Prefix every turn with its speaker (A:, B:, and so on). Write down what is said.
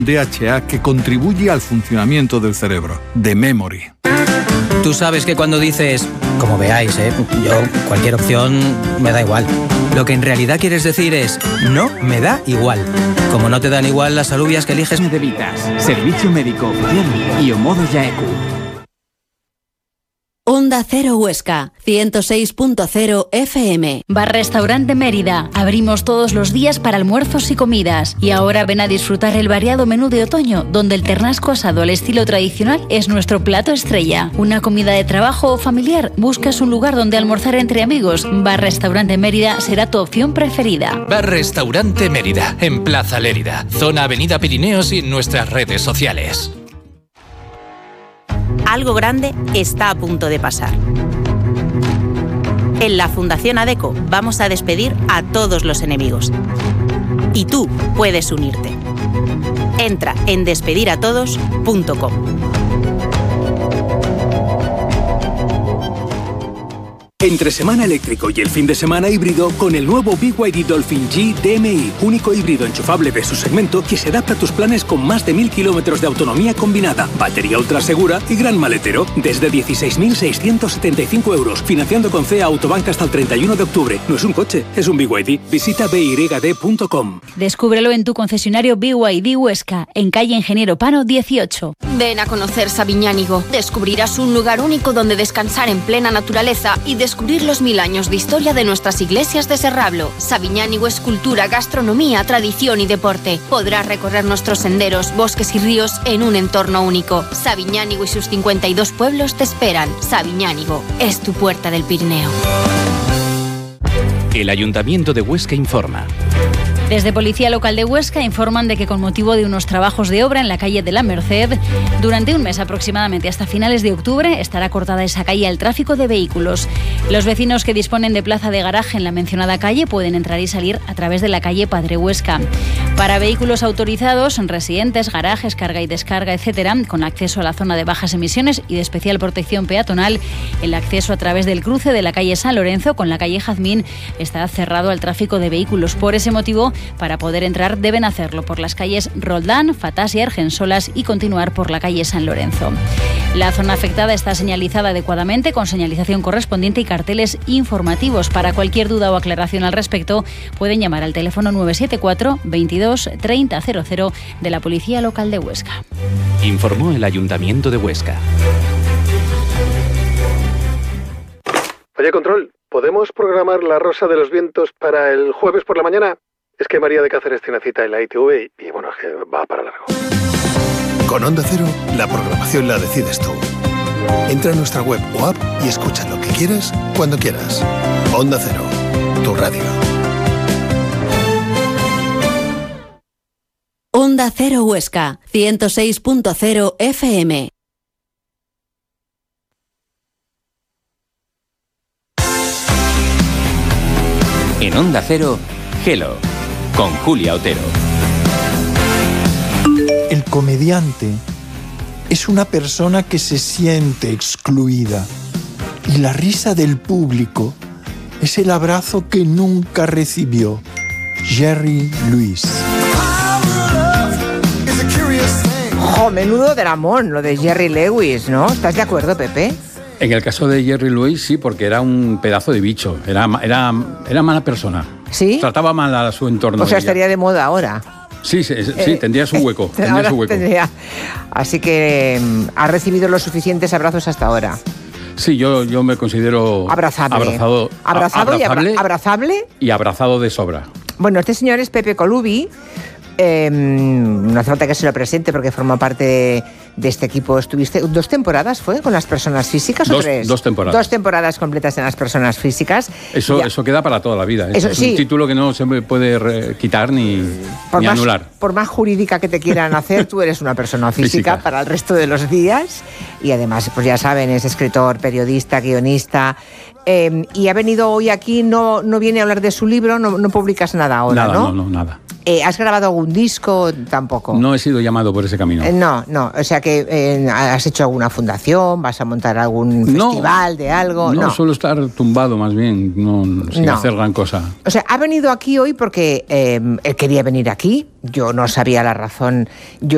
A: DHA que contribuye al funcionamiento del cerebro. The Memory.
B: Tú sabes que cuando dices, como veáis, yo cualquier opción me da igual. Lo que en realidad quieres decir es, no me da igual. Como no te dan igual las alubias que eliges.
C: De Vitas, servicio médico oficial y Omodo Yaeku.
D: Onda Cero Huesca, 106.0 FM.
E: Bar Restaurante Mérida. Abrimos todos los días para almuerzos y comidas. Y ahora ven a disfrutar el variado menú de otoño, donde el ternasco asado al estilo tradicional es nuestro plato estrella. Una comida de trabajo o familiar. ¿Buscas un lugar donde almorzar entre amigos? Bar Restaurante Mérida será tu opción preferida.
F: Bar Restaurante Mérida, en Plaza Lérida, zona Avenida Pirineos y en nuestras redes sociales.
G: Algo grande está a punto de pasar. En la Fundación ADECO vamos a despedir a todos los enemigos. Y tú puedes unirte. Entra en despediratodos.com.
H: Entre semana eléctrico y el fin de semana híbrido con el nuevo BYD Dolphin G DMI, único híbrido enchufable de su segmento que se adapta a tus planes con más de 1000 kilómetros de autonomía combinada, batería ultra segura y gran maletero, desde 16.675 euros, financiando con CEA Autobank hasta el 31 de octubre. No es un coche, es un BYD. Visita byd.com.
E: Descúbrelo en tu concesionario BYD Huesca, en calle Ingeniero Pano 18.
I: Ven a conocer Sabiñánigo. Descubrirás un lugar único donde descansar en plena naturaleza y descubrir los 1000 años de historia de nuestras iglesias de Serrablo. Sabiñánigo es cultura, gastronomía, tradición y deporte. Podrás recorrer nuestros senderos, bosques y ríos en un entorno único. Sabiñánigo y sus 52 pueblos te esperan. Sabiñánigo es tu puerta del Pirineo.
J: El Ayuntamiento de Huesca informa.
E: Desde Policía Local de Huesca informan de que con motivo de unos trabajos de obra en la calle de la Merced, durante un mes aproximadamente hasta finales de octubre, estará cortada esa calle al tráfico de vehículos. Los vecinos que disponen de plaza de garaje en la mencionada calle pueden entrar y salir a través de la calle Padre Huesca. Para vehículos autorizados, residentes, garajes, carga y descarga, etcétera, con acceso a la zona de bajas emisiones y de especial protección peatonal, el acceso a través del cruce de la calle San Lorenzo con la calle Jazmín estará cerrado al tráfico de vehículos. Por ese motivo, para poder entrar deben hacerlo por las calles Roldán, Fatás y Argensolas y continuar por la calle San Lorenzo. La zona afectada está señalizada adecuadamente con señalización correspondiente y carteles informativos. Para cualquier duda o aclaración al respecto pueden llamar al teléfono 974 22 30 00 de la Policía Local de Huesca.
J: Informó el Ayuntamiento de Huesca.
K: Oye, Control, ¿podemos programar La Rosa de los Vientos para el jueves por la mañana? Es que María de Cáceres tiene cita en la ITV y bueno, es que va para largo.
L: Con Onda Cero, la programación la decides tú. Entra a nuestra web o app y escucha lo que quieras, cuando quieras. Onda Cero, tu radio.
D: Onda Cero Huesca, 106.0 FM.
J: En Onda Cero, Hello, con Julia Otero.
M: El comediante es una persona que se siente excluida y la risa del público es el abrazo que nunca recibió. Jerry Lewis.
N: Menudo dramón lo de Jerry Lewis, ¿no? ¿Estás de acuerdo, Pepe?
O: En el caso de Jerry Lewis, sí, porque era un pedazo de bicho. Era mala persona.
N: ¿Sí?
O: Trataba mal a su entorno.
N: O sea, estaría de moda ahora.
O: Sí, tendría su hueco.
N: Tendría. Así que ha recibido los suficientes abrazos hasta ahora.
O: Sí, yo me considero
N: abrazable
O: y abrazado de sobra.
N: Bueno, este señor es Pepe Colubi. No hace falta que se lo presente porque forma parte de este equipo. ¿Estuviste 2 temporadas fue con las personas físicas o 3?
O: 2 temporadas.
N: 2 temporadas completas en las personas físicas.
O: Eso queda para toda la vida. Es un título que no se puede quitar ni anular.
N: Por más jurídica que te quieran hacer, tú eres una persona física para el resto de los días. Y además, pues ya saben, es escritor, periodista, guionista. Y ha venido hoy aquí, no viene a hablar de su libro, no publicas nada ahora, ¿no?
O: No, nada.
N: ¿Has grabado algún disco? Tampoco.
O: No he sido llamado por ese camino.
N: No. O sea que has hecho alguna fundación, vas a montar algún festival de algo.
O: No, suelo estar tumbado más bien, sin hacer gran cosa.
N: O sea, ha venido aquí hoy porque él quería venir aquí. Yo no sabía la razón. Yo